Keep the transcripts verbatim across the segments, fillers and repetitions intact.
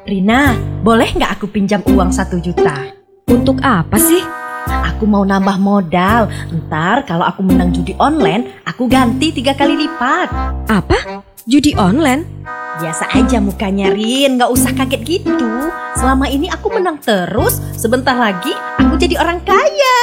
Rina, boleh nggak aku pinjam uang satu juta? Untuk apa sih? Aku mau nambah modal. Ntar kalau aku menang judi online, aku ganti tiga kali lipat. Apa? Judi online? Biasa aja mukanya, Rin, nggak usah kaget gitu. Selama ini aku menang terus, sebentar lagi aku jadi orang kaya.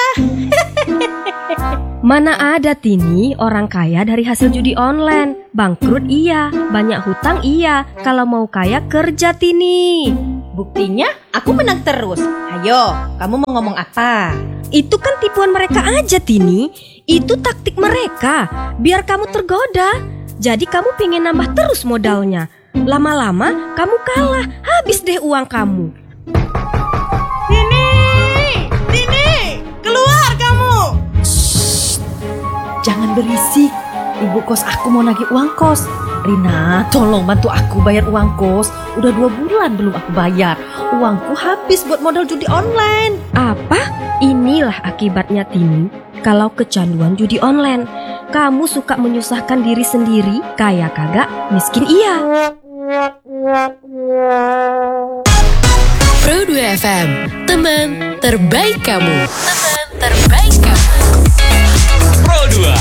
Mana ada Tini orang kaya dari hasil judi online. Bangkrut iya, banyak hutang iya. Kalau mau kaya kerja Tini. Buktinya aku menang terus. Ayo, kamu mau ngomong apa? Itu kan tipuan mereka aja Tini. Itu taktik mereka, biar kamu tergoda. Jadi kamu pengen nambah terus modalnya. Lama-lama kamu kalah, habis deh uang kamu. Tini, Tini, keluar kamu. Shh, jangan berisik. Ibu kos aku mau nagih uang kos. Rina, tolong bantu aku bayar uang kos. Udah dua bulan belum aku bayar. Uangku habis buat modal judi online. Apa? Inilah akibatnya Tini. Kalau kecanduan judi online, kamu suka menyusahkan diri sendiri, kaya kagak, miskin iya. Pro dua F M, teman terbaik kamu. Teman terbaik kamu. Pro dua.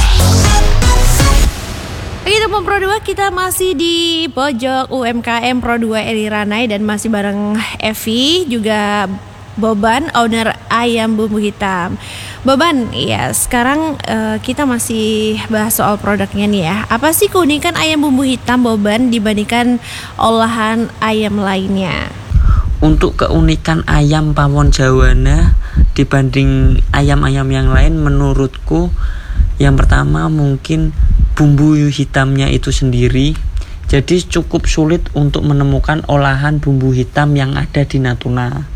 Oke teman Pro dua, kita masih di pojok U M K M Pro dua Eri Ranai dan masih bareng Evi, juga Boban, owner ayam bumbu hitam. Boban, ya sekarang uh, kita masih bahas soal produknya nih ya. Apa sih keunikan ayam bumbu hitam Boban dibandingkan olahan ayam lainnya? Untuk keunikan ayam pawon jawana dibanding ayam-ayam yang lain, menurutku yang pertama mungkin bumbu hitamnya itu sendiri. Jadi cukup sulit untuk menemukan olahan bumbu hitam yang ada di Natuna.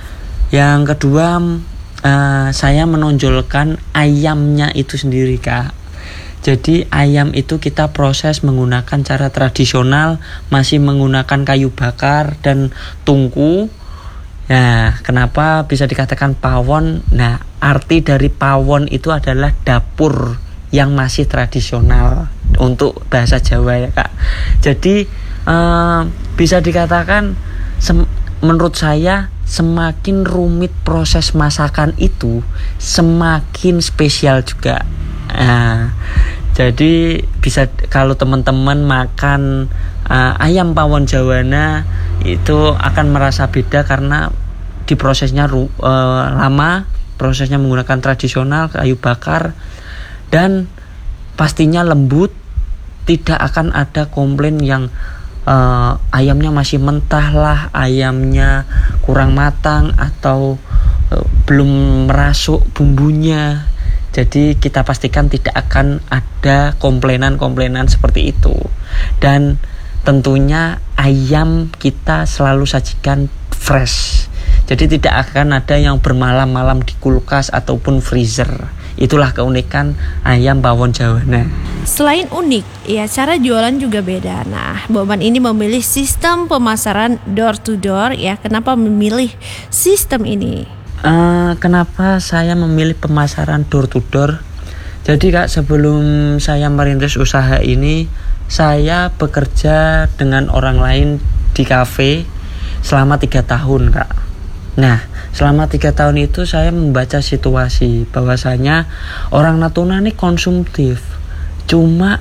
Yang kedua, uh, saya menonjolkan ayamnya itu sendiri, Kak. Jadi ayam itu kita proses menggunakan cara tradisional, masih menggunakan kayu bakar dan tungku. Nah, kenapa bisa dikatakan pawon? Nah, arti dari pawon itu adalah dapur yang masih tradisional untuk bahasa Jawa ya, Kak. Jadi uh, bisa dikatakan sem- menurut saya semakin rumit proses masakan itu, semakin spesial juga. Nah, jadi bisa kalau teman-teman makan uh, ayam pawon jawana itu akan merasa beda karena diprosesnya uh, lama, prosesnya menggunakan tradisional kayu bakar dan pastinya lembut, tidak akan ada komplain yang Uh, ayamnya masih mentah lah, ayamnya kurang matang atau uh, belum merasuk bumbunya. Jadi kita pastikan tidak akan ada komplainan-komplainan seperti itu. Dan tentunya ayam kita selalu sajikan fresh. Jadi tidak akan ada yang bermalam-malam di kulkas ataupun freezer. Itulah keunikan ayam pawon jawana. Selain unik, ya cara jualan juga beda. Nah, Boban ini memilih sistem pemasaran door to door ya. Kenapa memilih sistem ini? Uh, kenapa saya memilih pemasaran door to door? Jadi Kak, sebelum saya merintis usaha ini, saya bekerja dengan orang lain di kafe selama tiga tahun, Kak. Nah, selama tiga tahun itu saya membaca situasi bahwasanya orang Natuna ini konsumtif. Cuma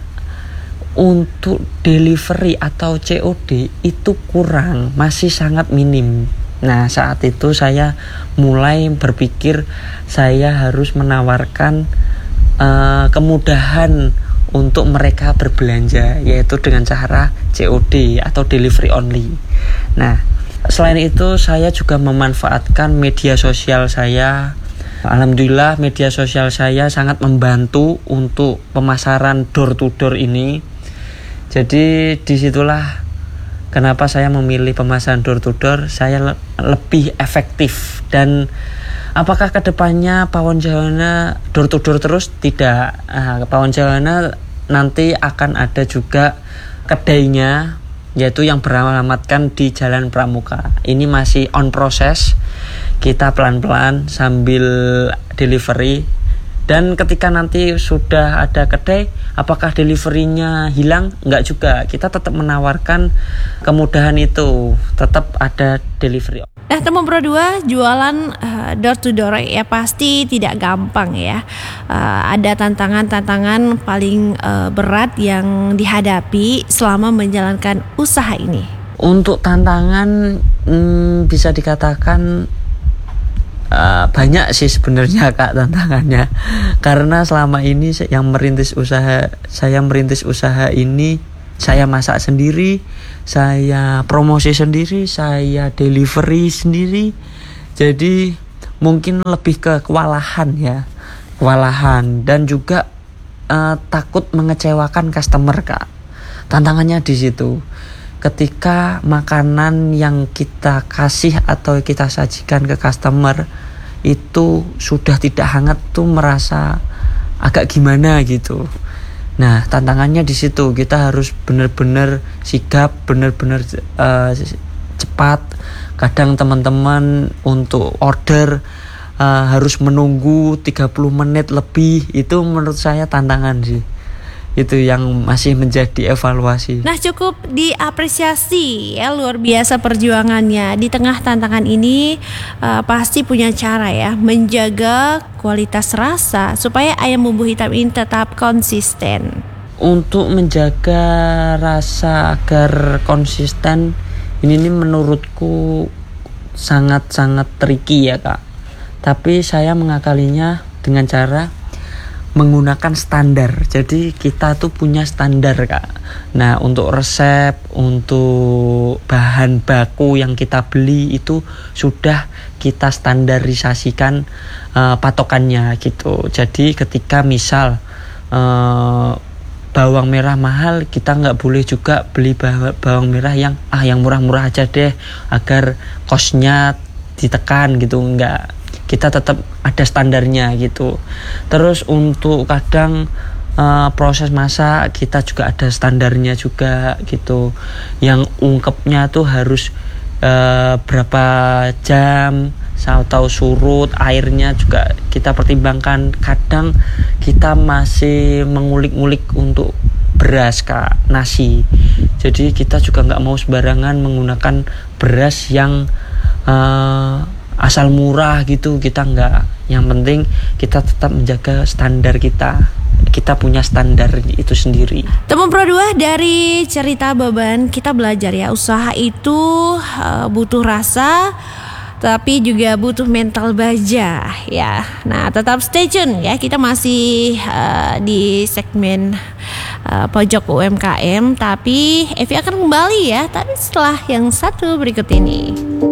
untuk delivery atau C O D itu kurang, masih sangat minim. Nah, saat itu saya mulai berpikir saya harus menawarkan uh, kemudahan untuk mereka berbelanja, yaitu dengan cara C O D atau delivery only. Nah, selain itu saya juga memanfaatkan media sosial saya. Alhamdulillah media sosial saya sangat membantu untuk pemasaran door to door ini. Jadi disitulah kenapa saya memilih pemasaran door to door. Saya le- lebih efektif. Dan apakah kedepannya pawon jawana door to door terus? Tidak. Nah, pawon jawana nanti akan ada juga kedainya, yaitu yang beralamatkan di Jalan Pramuka. Ini masih on proses. Kita pelan-pelan sambil delivery Dan ketika nanti sudah ada kedai, apakah deliverynya hilang? Enggak juga. Kita tetap menawarkan kemudahan itu, tetap ada delivery. Nah, teman Pro dua jualan uh, door to door ya pasti tidak gampang ya. Uh, ada tantangan-tantangan paling uh, berat yang dihadapi selama menjalankan usaha ini. Untuk tantangan hmm, bisa dikatakan uh, banyak sih sebenarnya Kak tantangannya. Karena selama ini yang merintis usaha, saya merintis usaha ini, saya masak sendiri, saya promosi sendiri, saya delivery sendiri. Jadi mungkin lebih ke kewalahan ya, kewalahan dan juga uh, takut mengecewakan customer Kak. Tantangannya di situ. Ketika makanan yang kita kasih atau kita sajikan ke customer itu sudah tidak hangat tuh merasa agak gimana gitu. Nah, tantangannya di situ, kita harus benar-benar sigap, benar-benar uh, cepat. Kadang teman-teman untuk order uh, harus menunggu tiga puluh menit lebih. Itu menurut saya tantangan sih. Itu yang masih menjadi evaluasi. Nah, cukup diapresiasi ya, luar biasa perjuangannya. Di tengah tantangan ini uh, pasti punya cara ya menjaga kualitas rasa supaya ayam bumbu hitam ini tetap konsisten. Untuk menjaga rasa agar konsisten ini nih menurutku sangat-sangat tricky ya Kak. Tapi saya mengakalinya dengan cara menggunakan standar. Jadi kita tuh punya standar Kak. Nah, untuk resep, untuk bahan baku yang kita beli itu sudah kita standarisasikan uh, patokannya gitu. Jadi ketika misal uh, bawang merah mahal, kita nggak boleh juga beli bawang merah yang ah yang murah-murah aja deh agar cost-nya ditekan gitu, enggak. Kita tetap ada standarnya gitu. Terus untuk kadang uh, proses masak kita juga ada standarnya juga gitu. Yang ungkepnya tuh harus uh, berapa jam atau surut airnya juga kita pertimbangkan. Kadang kita masih mengulik-ngulik untuk beras Kak, nasi. Jadi kita juga nggak mau sembarangan menggunakan beras yang uh, asal murah gitu, kita enggak. Yang penting kita tetap menjaga standar kita. Kita punya standar itu sendiri. Teman Pro dua, dari cerita Boban kita belajar ya, usaha itu uh, butuh rasa tapi juga butuh mental baja ya. Nah, tetap stay tune ya. Kita masih uh, di segmen uh, pojok U M K M, tapi Evi akan kembali ya, tapi setelah yang satu berikut ini.